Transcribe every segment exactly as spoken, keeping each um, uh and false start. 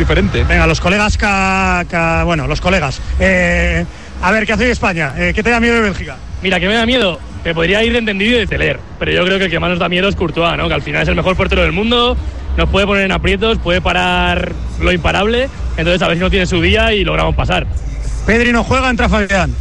diferente. Venga, los colegas, ca, ca, bueno, los colegas. Eh, a ver, ¿qué hace España? Eh, ¿Qué te da miedo de Bélgica? Mira, ¿qué me da miedo? Te podría ir de entendido y de teler, pero yo creo que el que más nos da miedo es Courtois, ¿no? Que al final es el mejor portero del mundo, nos puede poner en aprietos, puede parar lo imparable, entonces a ver si no tiene su día y logramos pasar. Pedri no juega, entra Fabián.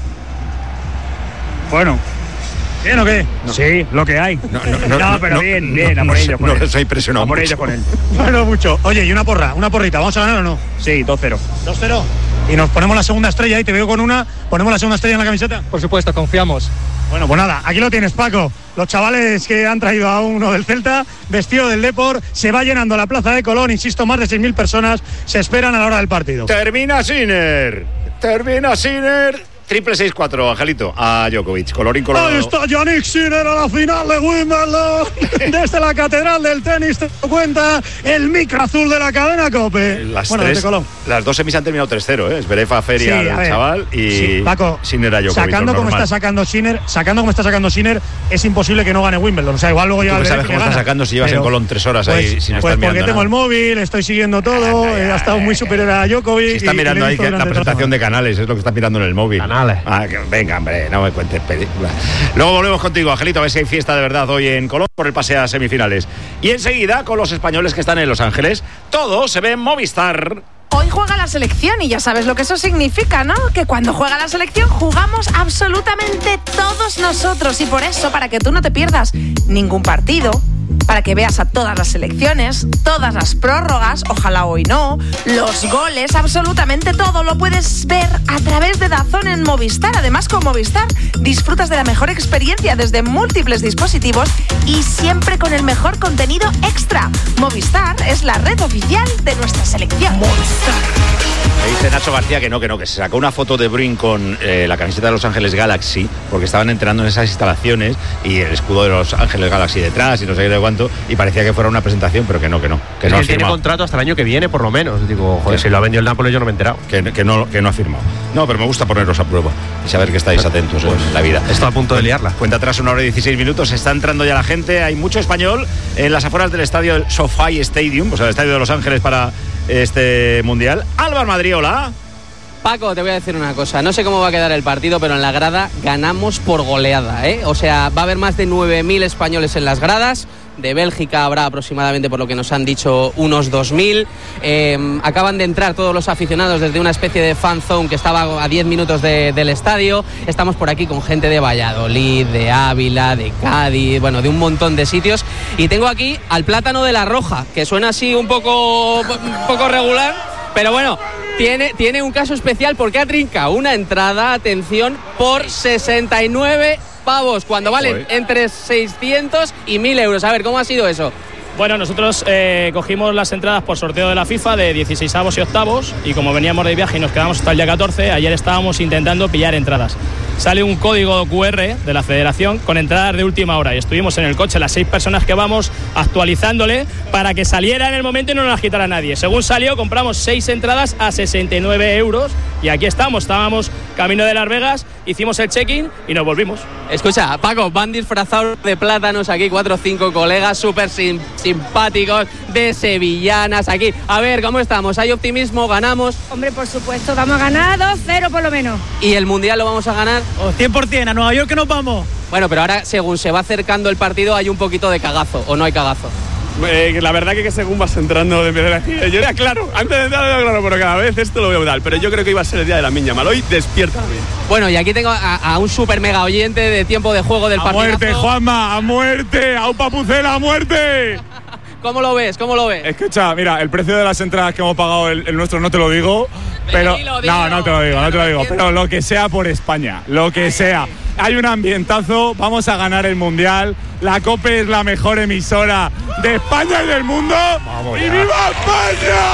Bueno. ¿Bien o qué? No. Sí, lo que hay. No, no, no, no pero no, bien, no, bien, no, a por no, ello con no él. les ha impresionado A por mucho. ello con él. Bueno, mucho. Oye, y una porra, una porrita, ¿vamos a ganar o no? Sí, dos cero. dos cero. Y nos ponemos la segunda estrella ahí, te veo con una. ¿Ponemos la segunda estrella en la camiseta? Por supuesto, confiamos. Bueno, pues nada, aquí lo tienes, Paco. Los chavales que han traído a uno del Celta, vestido del Depor, se va llenando la plaza de Colón, insisto, más de seis mil personas se esperan a la hora del partido. Termina Sinner. Termina Sinner. Triple seis cuatro, Angelito, a Djokovic, colorín colorado. Ahí está Yannick Sinner a la final de Wimbledon. Desde la catedral del tenis te cuenta el micro azul de la cadena COPE. Las, bueno, tres, desde Colón. Las dos semis han terminado tres cero, ¿eh? Zverev a Feria Sí, a al ver, chaval y sí, Paco, Sinner a Djokovic. Sacando como normal. está sacando Sinner, sacando como está sacando Sinner, es imposible que no gane Wimbledon. O sea, igual luego llega Tú el que sabes Zverev cómo que está gana. sacando si llevas Pero, en Colón tres horas pues, ahí sin pues estar porque mirando tengo nada. el móvil, estoy siguiendo todo, Anda, he ya, estado ya, muy ya. superior a Djokovic. Si está y- y mirando le he ahí visto que la durante toda presentación semana. de canales, es lo que está mirando en el móvil. Canales. Ah, que venga, hombre, no me cuentes películas. Luego volvemos contigo, Angelito, a ver si hay fiesta de verdad hoy en Colón por el pase a semifinales. Y enseguida, con los españoles que están en Los Ángeles, todo se ve en Movistar. Hoy juega la selección y ya sabes lo que eso significa, ¿no? Que cuando juega la selección jugamos absolutamente todos nosotros y por eso, para que tú no te pierdas ningún partido, para que veas a todas las selecciones, todas las prórrogas, ojalá hoy no, los goles, absolutamente todo lo puedes ver a través de DAZN en Movistar. Además, con Movistar disfrutas de la mejor experiencia desde múltiples dispositivos y siempre con el mejor contenido extra. Movistar es la red oficial de nuestra selección. Movistar. Me dice Nacho García que no, que no, que se sacó una foto de Bruin con eh, la camiseta de Los Ángeles Galaxy, porque estaban entrenando en esas instalaciones y el escudo de Los Ángeles Galaxy detrás y no sé qué de cuánto, y parecía que fuera una presentación, pero que no, que no. Que es no que ha él tiene firmado. contrato hasta el año que viene, por lo menos. Digo, joder, Sí. si lo ha vendido el Nápoles yo no me he enterado. Que, que, no, que no ha firmado. No, pero me gusta poneros a prueba y saber que estáis atentos en la vida. Esto a punto de liarla. Cuenta atrás una hora y dieciséis minutos, está entrando ya la gente, hay mucho español en las afueras del estadio el SoFi Stadium, o sea, el estadio de Los Ángeles para este Mundial. Álvaro Madrid, hola. Paco, te voy a decir una cosa, no sé cómo va a quedar el partido, pero en la grada ganamos por goleada, ¿eh? O sea, va a haber más de nueve mil españoles en las gradas, de Bélgica habrá aproximadamente, por lo que nos han dicho, unos dos mil. Eh, acaban de entrar todos los aficionados desde una especie de fan zone que estaba a diez minutos de, del estadio. Estamos por aquí con gente de Valladolid, de Ávila, de Cádiz, bueno, de un montón de sitios. Y tengo aquí al Plátano de la Roja, que suena así un poco, un poco regular, pero bueno, tiene, tiene un caso especial porque ha trincado una entrada, atención, por sesenta y nueve pavos, cuando valen entre seiscientos y mil euros. A ver, ¿cómo ha sido eso? Bueno, nosotros eh, cogimos las entradas por sorteo de la FIFA de dieciseisavos y octavos y como veníamos de viaje y nos quedamos hasta el día catorce, ayer estábamos intentando pillar entradas. Sale un código cu erre de la Federación con entradas de última hora y estuvimos en el coche las seis personas que vamos actualizándole para que saliera en el momento y no nos las quitara nadie. Según salió, compramos seis entradas a sesenta y nueve euros y aquí estamos, estábamos camino de Las Vegas, hicimos el check-in y nos volvimos. Escucha, Paco, van disfrazados de plátanos aquí, cuatro o cinco colegas súper sim simpáticos, de sevillanas aquí. A ver, ¿cómo estamos? ¿Hay optimismo? ¿Ganamos? Hombre, por supuesto, vamos a ganar dos cero por lo menos. ¿Y el Mundial lo vamos a ganar? Oh, cien por ciento, a Nueva York que nos vamos. Bueno, pero ahora, según se va acercando el partido, hay un poquito de cagazo, ¿o no hay cagazo? Eh, la verdad que, que según vas entrando de primera gira, yo era claro, antes de entrar era claro, pero cada vez esto lo veo tal. Pero yo creo que iba a ser el día de la Miña Mal. Hoy despierta bien. Bueno, y aquí tengo a, a un super mega oyente de tiempo de juego del partido. ¡A muerte, Juanma! ¡A muerte! ¡A un papucela! ¡A muerte! ¿Cómo lo ves? ¿Cómo lo ves? Escucha, mira, el precio de las entradas que hemos pagado, el, el nuestro no te lo digo, pero Dilo, dilo. no, no te lo digo, no te lo digo, pero lo que sea por España, lo que sea. Hay un ambientazo, vamos a ganar el Mundial, la COPE es la mejor emisora de España y del mundo. Vamos ¡Y ya. viva España!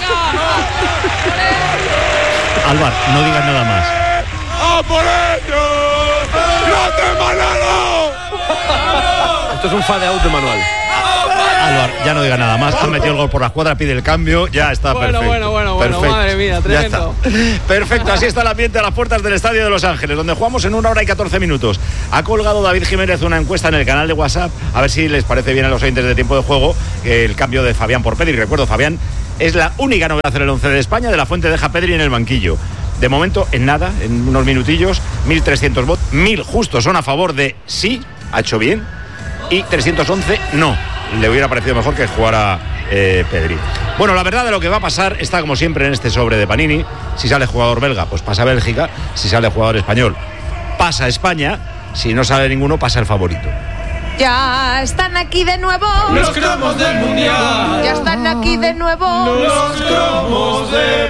Álvaro, no digas nada más. ¡A por ellos! ¡Grande Manolo! Esto es un fade out de manual. Álvaro, ya no diga nada más. Ha metido el gol por la escuadra, pide el cambio, ya está Bueno, perfecto. bueno, bueno, bueno, Perfecto. madre mía, tremendo. Ya está. Perfecto, así está el ambiente a las puertas del Estadio de Los Ángeles, donde jugamos en una hora y catorce minutos. Ha colgado David Jiménez una encuesta en el canal de WhatsApp, a ver si les parece bien a los oyentes de tiempo de juego el cambio de Fabián por Pedri. Recuerdo, Fabián Es la única novedad en el once de España. De la Fuente deja Pedri en el banquillo. De momento, en nada, en unos minutillos, mil trescientos votos. mil justos son a favor de sí, ha hecho bien, y trescientos once no. Le hubiera parecido mejor que jugara eh, Pedri. Bueno, la verdad de lo que va a pasar está como siempre en este sobre de Panini. Si sale jugador belga, pues pasa Bélgica. Si sale jugador español, pasa España. Si no sale ninguno, pasa el favorito. Ya están aquí de nuevo los cromos del mundial. Ya están aquí de nuevo los cromos de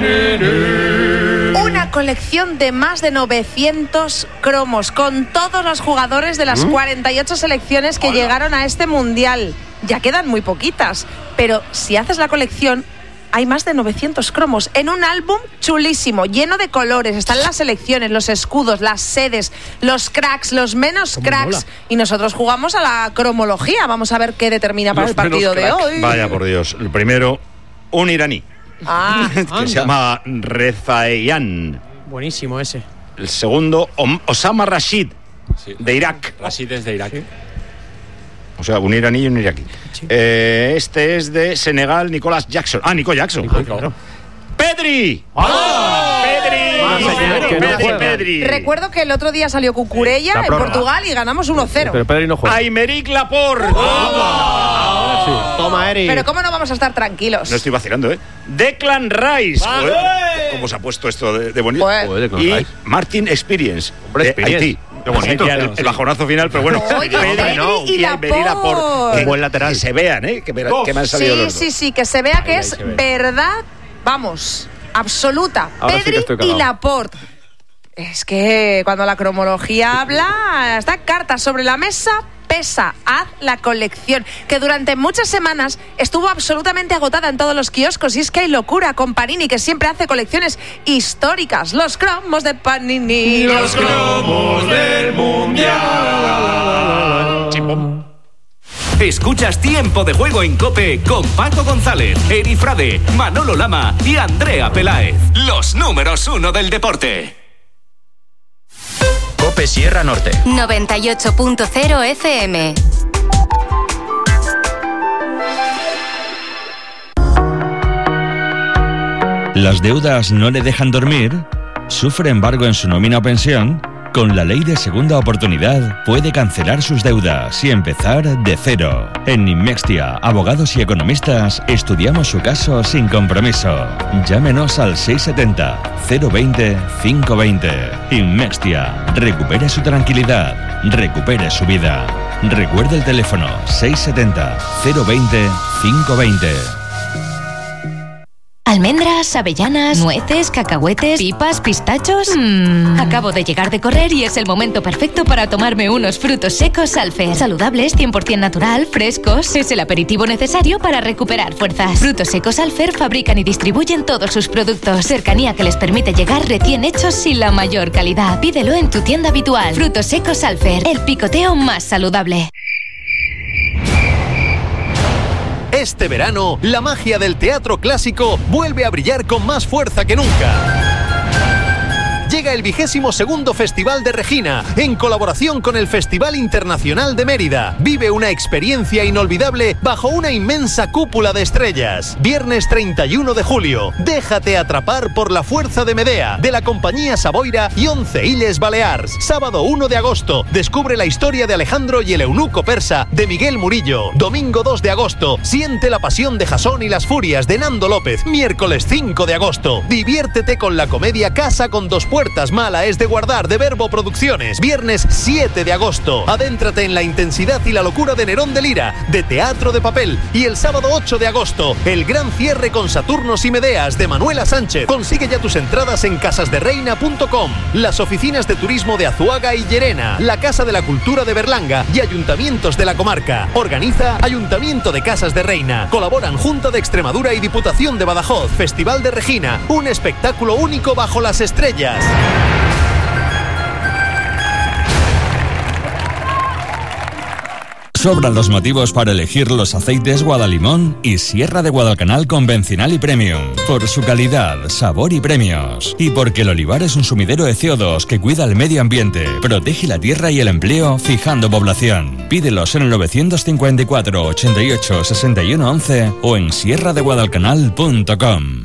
Panini. Una colección de más de novecientos cromos con todos los jugadores de las ¿Mm? cuarenta y ocho selecciones que Hola. llegaron a este mundial. Ya quedan muy poquitas, pero si haces la colección hay más de novecientos cromos en un álbum chulísimo, lleno de colores. Están las selecciones, los escudos, las sedes, los cracks, los menos cracks. Mola. Y nosotros jugamos a la cromología. Vamos a ver qué determina para los el partido de hoy. Vaya por Dios. El primero, un iraní. Ah, que se llama Rezaeian. Buenísimo ese. El segundo, Osama Rashid, sí. de Irak. Rashid es de Irak. Sí. O sea, un iraní y un iraquí. Sí. Eh, este es de Senegal, Nicolás Jackson. Ah, Nico Jackson. Ah, claro. ¡Pedri! ¡Oh! ¡Pedri! Ah, Pedri, Pedri, Pedri, Pedri! Recuerdo que el otro día salió Cucurella en Portugal y ganamos uno cero. Pero Pedri no juega. Aymeric Laporte. ¡Oh! Sí. Toma, Eric. Pero ¿cómo no vamos a estar tranquilos? No estoy vacilando, ¿eh? Declan Rice. ¡Vale! ¿Cómo se ha puesto esto de, de bonito? Pues. Y Rice. Martin Experience. Hombre, de Experience. Haití. Qué bonito. El, el, el bajonazo final, pero bueno. Oye, Pedri no. y Laporte. Un buen lateral. Que se vean, ¿eh? Que, oh. que me han salido sí, los sí, dos. sí, que se vea que ahí, es ahí verdad, vamos, absoluta. Ahora Pedri sí y Laporte. Es que cuando la cromología habla, está cartas sobre la mesa, pesa, haz la colección, que durante muchas semanas estuvo absolutamente agotada en todos los kioscos. Y es que hay locura con Panini, que siempre hace colecciones históricas. Los cromos de Panini. Los cromos del mundial. Chimpón. Escuchas Tiempo de Juego en COPE con Paco González, Eri Frade, Manolo Lama y Andrea Peláez. Los números uno del deporte. COPE Sierra Norte noventa y ocho punto cero F M. ¿Las deudas no le dejan dormir? ¿Sufre embargo en su nómina o pensión? Con la ley de segunda oportunidad puede cancelar sus deudas y empezar de cero. En Inmextia, abogados y economistas, estudiamos su caso sin compromiso. Llámenos al seis setenta, cero veinte, quinientos veinte. Inmextia, recupere su tranquilidad, recupere su vida. Recuerde el teléfono seis setenta, cero veinte, quinientos veinte. Almendras, avellanas, nueces, cacahuetes, pipas, pistachos. Mm. Acabo de llegar de correr y es el momento perfecto para tomarme unos frutos secos Alfer. Saludables, cien por ciento natural, frescos. Es el aperitivo necesario para recuperar fuerzas. Frutos secos Alfer fabrican y distribuyen todos sus productos. Cercanía que les permite llegar recién hechos y la mayor calidad. Pídelo en tu tienda habitual. Frutos secos Alfer, el picoteo más saludable. Este verano, la magia del teatro clásico vuelve a brillar con más fuerza que nunca. Llega el vigésimo segundo Festival de Regina, en colaboración con el Festival Internacional de Mérida. Vive una experiencia inolvidable bajo una inmensa cúpula de estrellas. Viernes treinta y uno de julio, déjate atrapar por la fuerza de Medea, de la compañía Savoira y Once Illes Balears. Sábado uno de agosto, descubre la historia de Alejandro y el eunuco persa, de Miguel Murillo. Domingo dos de agosto, siente la pasión de Jasón y las furias, de Nando López. Miércoles cinco de agosto, diviértete con la comedia Casa con dos puertas. Mala es de guardar, de Verbo Producciones. Viernes siete de agosto, adéntrate en la intensidad y la locura de Nerón de Lira, de Teatro de Papel. Y el sábado ocho de agosto, el gran cierre con Saturnos y Medeas, de Manuela Sánchez. Consigue ya tus entradas en casas de reina punto com. Las oficinas de turismo de Azuaga y Llerena, la Casa de la Cultura de Berlanga y ayuntamientos de la comarca. Organiza Ayuntamiento de Casas de Reina. Colaboran Junta de Extremadura y Diputación de Badajoz. Festival de Regina, un espectáculo único bajo las estrellas. Sobran los motivos para elegir los aceites Guadalimón y Sierra de Guadalcanal convencional y premium. Por su calidad, sabor y premios. Y porque el olivar es un sumidero de C O dos que cuida el medio ambiente, protege la tierra y el empleo, fijando población. Pídelos en el novecientos cincuenta y cuatro, ochenta y ocho, sesenta y uno once o en sierra de guadalcanal punto com.